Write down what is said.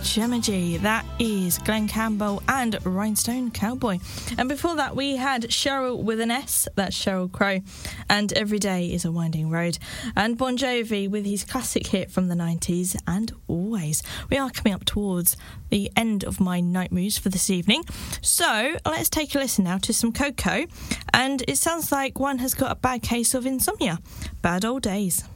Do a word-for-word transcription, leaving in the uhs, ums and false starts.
Gemma G. That is Glenn Campbell and Rhinestone Cowboy. And before that, we had Cheryl with an S, that's Cheryl Crow, and Every Day is a Winding Road. And Bon Jovi with his classic hit from the nineties, And Always. We are coming up towards the end of my night moves for this evening. So let's take a listen now to some Coco. And it sounds like one has got a bad case of insomnia. Bad Old Days.